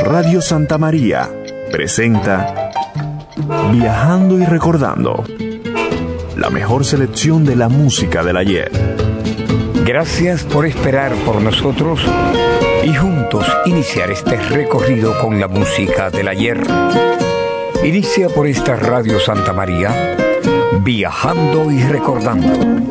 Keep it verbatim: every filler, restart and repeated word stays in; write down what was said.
Radio Santa María presenta Viajando y Recordando, la mejor selección de la música del ayer. Gracias por esperar por nosotros y juntos iniciar este recorrido con la música del ayer. Inicia por esta Radio Santa María, Viajando y Recordando.